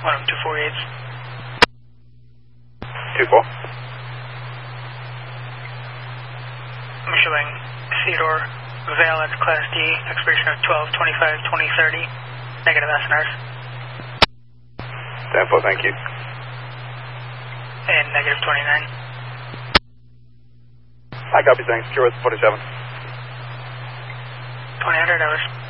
248. 2-4. I'm showing Theodore Valence Class D, expiration of 12/25/2030, negative SNRs. 10-4, thank you. And negative 29. I copy, thanks. QRS 47. 2000 hours.